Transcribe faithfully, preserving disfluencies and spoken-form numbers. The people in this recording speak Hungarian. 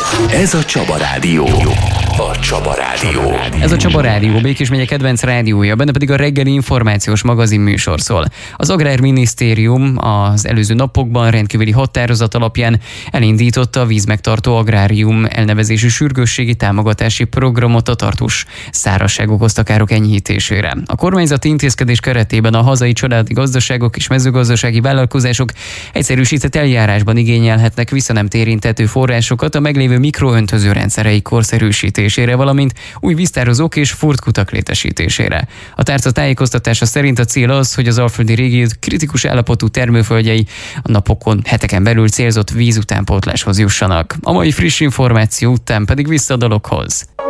Ez a Csaba Rádió. A Csaba Rádió. Ez a Csaba Rádió, Békés megye kedvenc rádiója, benne pedig a reggeli információs magazin műsor szól. Az Agrárminisztérium az előző napokban rendkívüli határozat alapján elindította a vízmegtartó agrárium elnevezésű sürgősségi támogatási programot a tartós szárazság okozta károk enyhítésére. A kormányzati intézkedés keretében a hazai családi gazdaságok és mezőgazdasági vállalkozások egyszerűsített eljárásban igényelhetnek vissza nem térintető forrásokat a meglévő mikroöntöző rendszereik korszerűsítésére, valamint új víztározók és furtkutak létesítésére. A tárca tájékoztatása szerint a cél az, hogy az alföldi régió kritikus állapotú termőföldjei a napokon, heteken belül célzott vízutánpótláshoz jussanak. A mai friss információ után pedig vissza a dalokhoz.